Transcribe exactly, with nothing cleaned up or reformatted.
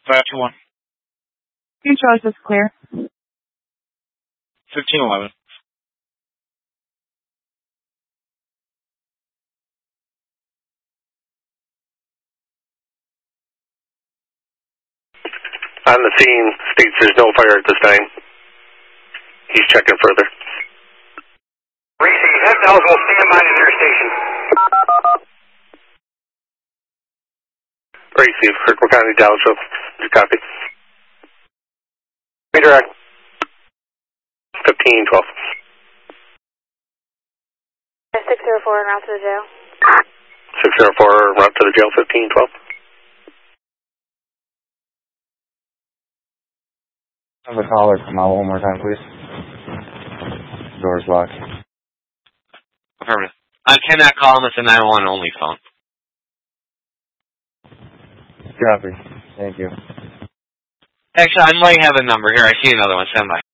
five two one. Your choice is clear. fifteen eleven. On the scene, states there's no fire at this time. He's checking further. Receive. Heptals will stand by to their station. Receive. Kirkwood County, Dallasville. Just copy. Redirect. fifteen twelve. six zero four en route to the jail. six zero four route to the jail, fifteen twelve. Have a caller come out one more time, please. Door's locked. Affirmative. I cannot call him. It's a nine one one only phone. Copy. Thank you. Actually, I might have a number here. I see another one. Stand by.